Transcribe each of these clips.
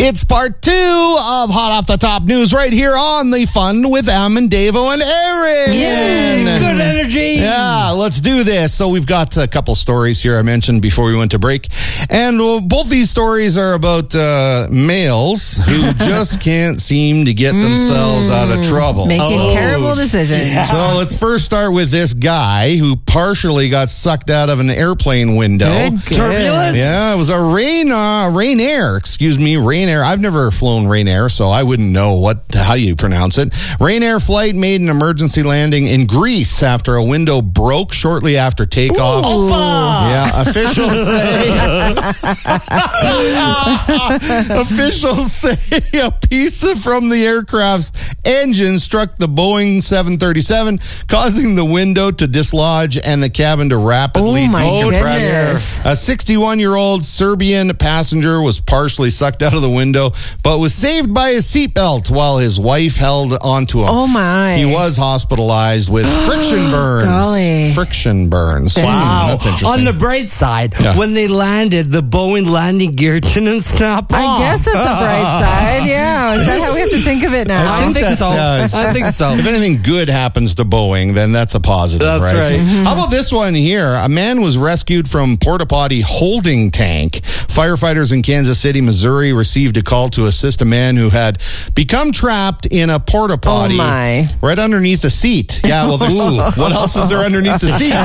It's part 2 of Hot Off the Top News right here on the Fun with Em and Davo and Aaron. Yay! Good energy. Yeah, let's do this. So we've got a couple stories here I mentioned before we went to break. And both these stories are about males who just can't seem to get themselves out of trouble. Making terrible decisions. Yeah. So let's first start with this guy who partially got sucked out of an airplane window. Good. Turbulence? Yeah, it was a Ryanair. I've never flown Ryanair, so I wouldn't know how you pronounce it. Ryanair flight made an emergency landing in Greece after a window broke shortly after takeoff. Yeah, officials say a piece from the aircraft's engine struck the Boeing 737, causing the window to dislodge and the cabin to rapidly decompress. A 61-year-old Serbian passenger was partially sucked out of the window, but was saved by his seatbelt while his wife held onto him. Oh, my. He was hospitalized with friction burns. Golly. Friction burns. Wow. That's interesting. On the bright side, when they landed, the Boeing landing gear didn't snap off. I guess that's a bright side. Yeah. Is that how we have to think of it now? I think so. I think so. If anything good happens to Boeing, then that's a positive, That's right? right. How about this one here? A man was rescued from porta potty holding tank. Firefighters in Kansas City, Missouri received a call to assist a man who had become trapped in a porta potty right underneath the seat. Yeah, well, what else is there underneath the seat?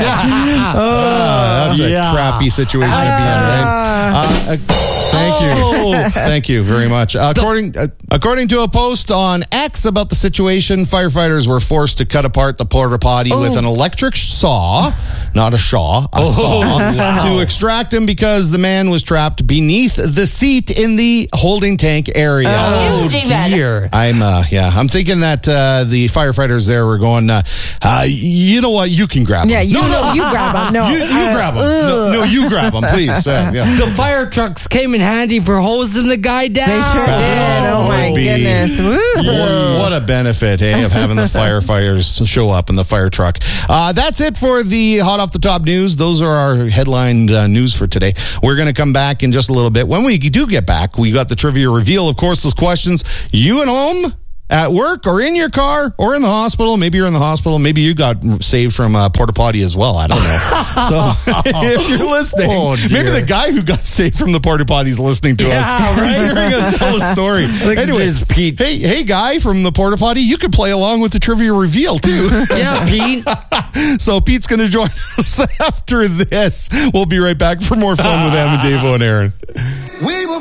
That's a crappy situation to be in, right? Thank you. Thank you very much. According to a post on X about the situation, firefighters were forced to cut apart the porta potty with an electric saw, not a saw, to extract him because the man was trapped beneath the seat in the holding tank area. Oh, dear. I'm thinking that the firefighters there were going, you know what, you can grab him. Yeah, you grab him. No, you grab him. No, you grab him, please. The fire trucks came in handy for hosing the guy down. They sure did. Oh, my goodness. What a benefit, of having the firefighters show up in the fire truck. That's it for the Hot Off the Top news. Those are our headline news for today. We're going to come back in just a little bit. When we do get back, we got the trivia reveal. Of course, those questions you at home, at work, or in your car, or in the hospital. Maybe you're in the hospital. Maybe you got saved from a porta potty as well. I don't know. So if you're listening, maybe the guy who got saved from the porta potty is listening to us. He's hearing us tell a story. Anyways, Pete. Hey, guy from the porta potty, you could play along with the trivia reveal too. Yeah, Pete. So Pete's going to join us after this. We'll be right back for more fun with Em and Davo and Aaron. We will